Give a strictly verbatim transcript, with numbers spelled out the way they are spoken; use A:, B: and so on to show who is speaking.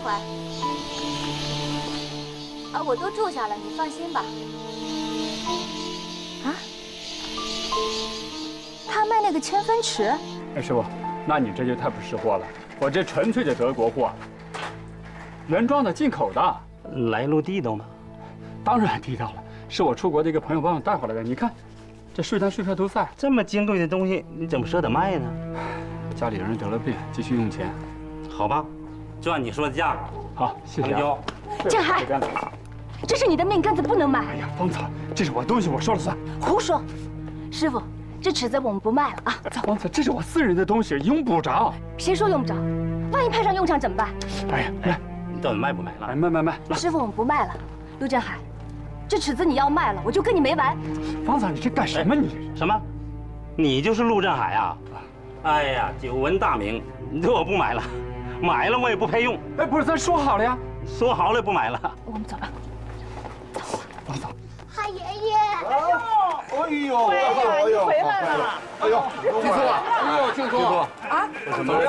A: 怀。啊，我都住下了，你放心吧。啊？他卖那个千分尺？
B: 哎，师傅，那你这就太不识货了。我这纯粹的德国货，原装的，进口的，
C: 来路地道吗？
B: 当然地道了，是我出国的一个朋友帮我带回来的。你看，这税单税票都在。
C: 这么金贵的东西，你怎么舍得卖呢？
B: 家里人得了病，急需用钱。
C: 好吧，就按你说的价。
B: 好，谢谢、啊。
C: 交。
A: 振海，这是你的命根子，不能买。
B: 哎呀，芳草，这是我东西，我说了算。
A: 胡说，师傅，这尺子我们不卖了啊，走。
B: 芳草，这是我私人的东西，用不着。
A: 谁说用不着？万一派上用场怎么办？
B: 哎呀，来，
C: 你到底卖不卖了？
B: 哎，卖卖卖！
A: 师傅，我们不卖了。陆振海，这尺子你要卖了，我就跟你没完。
B: 芳草，你这干什么？你这是
C: 什么？你就是陆振海啊？哎呀，久闻大名，这我不买了，买了我也不配用。
B: 哎，不是，咱说好了呀。
C: 说好了不买了。
A: 我们走吧。
B: 芳草，
A: 海爷爷。
D: 哎呦，哎呦，哎呦，
E: 回来了！
D: 哎呦，听说了，哎呦，听说啊，
E: 啊？
D: 怎么样？